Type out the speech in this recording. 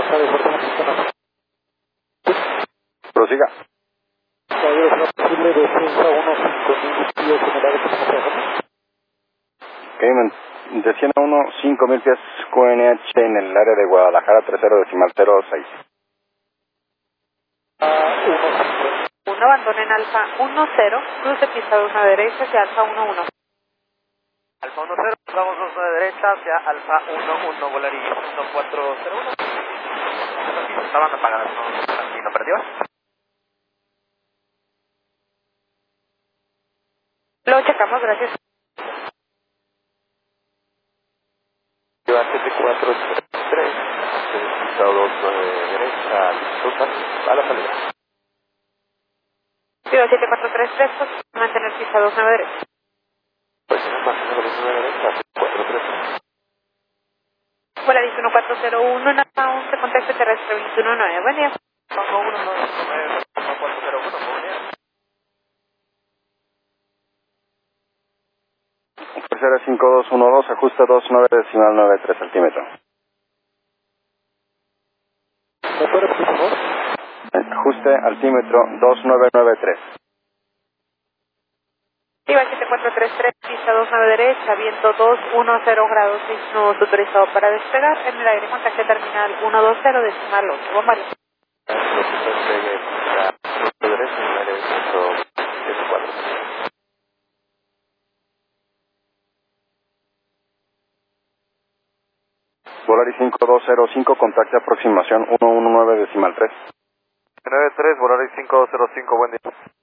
Prosiga. Ok, de 100 a 1, 5,000 pies QNH en el área de Guadalajara, 30.06. 1, abandonen en Alfa 10, cruce pista 2 a derecha hacia Alfa 11. Alfa 10, vamos 2 a derecha hacia Alfa 11, Volaris 1401. Estaban apagadas, no operativas. Lo checamos, gracias. Lleva 7433, pista 2 derecha, listo, a la salida. Lleva 7433, pues, mantener pista 2 a derecha. Pues mantener 2 a derecha, 7433. Volaris 1401 en Alfa 11, contacto terrestre 219, buen día. 1119, 401, buen día. Tercera 5212, ajuste 29,93 centímetros. Ajuste altímetro 2993. Lleva 7433, pista 2 a derecha, viento 210 grados 6 nudos autorizado para despegar. En el aire contacto terminal 120, decimal 8, bombardio. Volaris 5205, contacte aproximación 119,3. 93, Volaris 505, buen día.